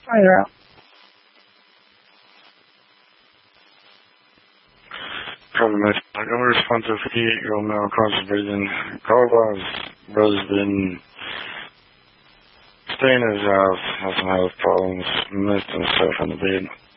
Hi there. Problem is, I got a responsibility your mail conservation. Carlos has been staying in his house, has some health problems, missed himself in the bed.